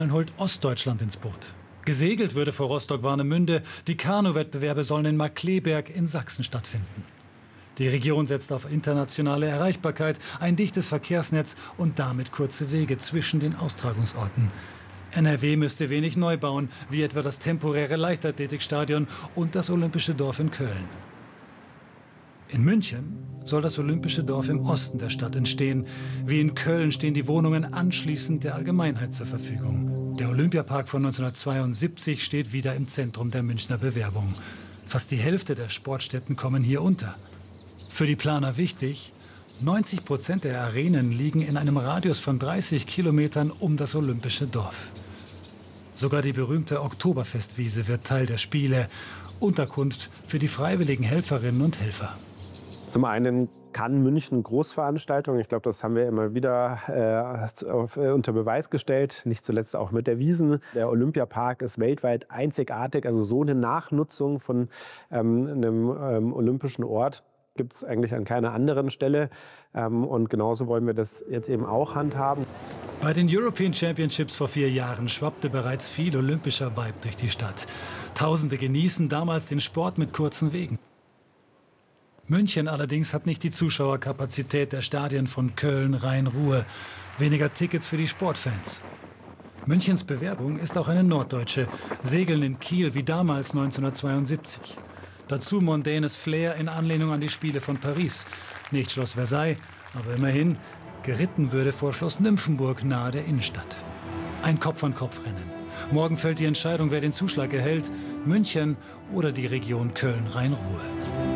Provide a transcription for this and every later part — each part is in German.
Holt Ostdeutschland ins Boot. Gesegelt würde vor Rostock-Warnemünde. Die Kanu-Wettbewerbe sollen in Markkleeberg in Sachsen stattfinden. Die Region setzt auf internationale Erreichbarkeit, ein dichtes Verkehrsnetz und damit kurze Wege zwischen den Austragungsorten. NRW müsste wenig neu bauen, wie etwa das temporäre Leichtathletikstadion und das Olympische Dorf in Köln. In München soll das Olympische Dorf im Osten der Stadt entstehen. Wie in Köln stehen die Wohnungen anschließend der Allgemeinheit zur Verfügung. Der Olympiapark von 1972 steht wieder im Zentrum der Münchner Bewerbung. Fast die Hälfte der Sportstätten kommen hier unter. Für die Planer wichtig: 90% der Arenen liegen in einem Radius von 30 Kilometern um das Olympische Dorf. Sogar die berühmte Oktoberfestwiese wird Teil der Spiele. Unterkunft für die freiwilligen Helferinnen und Helfer. Zum einen kann München Großveranstaltungen, ich glaube, das haben wir immer wieder unter Beweis gestellt, nicht zuletzt auch mit der Wiesn. Der Olympiapark ist weltweit einzigartig, also so eine Nachnutzung von einem olympischen Ort gibt es eigentlich an keiner anderen Stelle. Und genauso wollen wir das jetzt eben auch handhaben. Bei den European Championships vor 4 Jahren schwappte bereits viel olympischer Vibe durch die Stadt. Tausende genießen damals den Sport mit kurzen Wegen. München allerdings hat nicht die Zuschauerkapazität der Stadien von Köln, Rhein-Ruhr. Weniger Tickets für die Sportfans. Münchens Bewerbung ist auch eine norddeutsche. Segeln in Kiel wie damals 1972. Dazu mondänes Flair in Anlehnung an die Spiele von Paris. Nicht Schloss Versailles, aber immerhin. Geritten würde vor Schloss Nymphenburg nahe der Innenstadt. Ein Kopf-an-Kopf-Rennen. Morgen fällt die Entscheidung, wer den Zuschlag erhält. München oder die Region Köln-Rhein-Ruhr.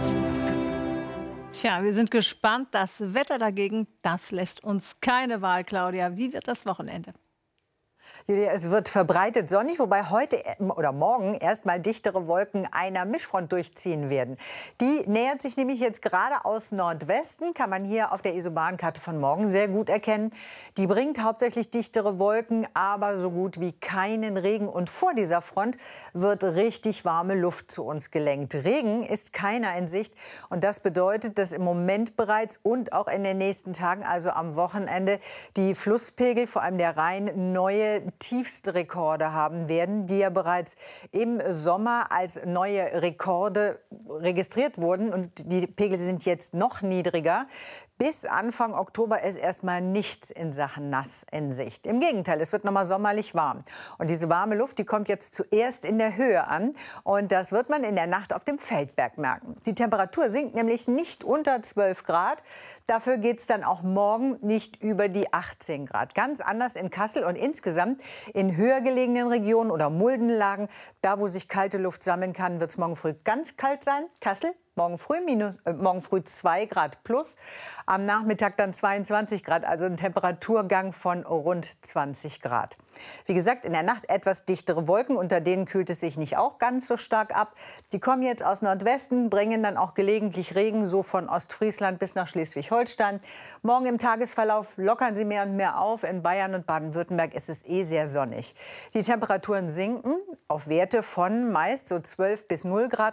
Tja, wir sind gespannt. Das Wetter dagegen, das lässt uns keine Wahl, Claudia. Wie wird das Wochenende? Julia, es wird verbreitet sonnig, wobei heute oder morgen erst mal dichtere Wolken einer Mischfront durchziehen werden. Die nähert sich nämlich jetzt gerade aus Nordwesten, kann man hier auf der Isobahnkarte von morgen sehr gut erkennen. Die bringt hauptsächlich dichtere Wolken, aber so gut wie keinen Regen. Und vor dieser Front wird richtig warme Luft zu uns gelenkt. Regen ist keiner in Sicht. Und das bedeutet, dass im Moment bereits und auch in den nächsten Tagen, also am Wochenende, die Flusspegel, vor allem der Rhein, neue Tiefstrekorde haben werden, die ja bereits im Sommer als neue Rekorde registriert wurden. Und die Pegel sind jetzt noch niedriger. Bis Anfang Oktober ist erstmal nichts in Sachen Nass in Sicht. Im Gegenteil, es wird noch mal sommerlich warm. Und diese warme Luft, die kommt jetzt zuerst in der Höhe an. Und das wird man in der Nacht auf dem Feldberg merken. Die Temperatur sinkt nämlich nicht unter 12 Grad. Dafür geht es dann auch morgen nicht über die 18 Grad. Ganz anders in Kassel und insgesamt in höher gelegenen Regionen oder Muldenlagen. Da, wo sich kalte Luft sammeln kann, wird es morgen früh ganz kalt sein. Kassel morgen früh 2 Grad plus. Am Nachmittag dann 22 Grad, also ein Temperaturgang von rund 20 Grad. Wie gesagt, in der Nacht etwas dichtere Wolken, unter denen kühlt es sich nicht auch ganz so stark ab. Die kommen jetzt aus Nordwesten, bringen dann auch gelegentlich Regen, so von Ostfriesland bis nach Schleswig-Holstein. Morgen im Tagesverlauf lockern sie mehr und mehr auf. In Bayern und Baden-Württemberg ist es sehr sonnig. Die Temperaturen sinken auf Werte von meist so 12 bis 0 Grad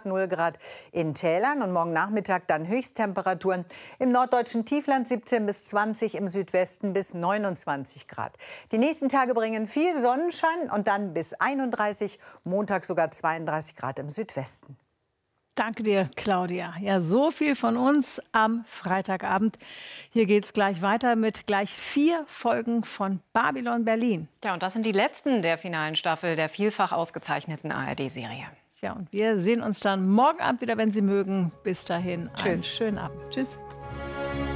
in Tälern. Und morgen Nachmittag dann Höchsttemperaturen im norddeutschen Tiefland 17 bis 20, im Südwesten bis 29 Grad. Die nächsten Tage bringen viel Sonnenschein und dann bis 31, Montag sogar 32 Grad im Südwesten. Danke dir, Claudia. Ja, so viel von uns am Freitagabend. Hier geht es gleich weiter mit gleich 4 Folgen von Babylon Berlin. Ja, und das sind die letzten der finalen Staffel der vielfach ausgezeichneten ARD-Serie. Ja, und wir sehen uns dann morgen Abend wieder, wenn Sie mögen. Bis dahin, einen schönen Abend. Tschüss.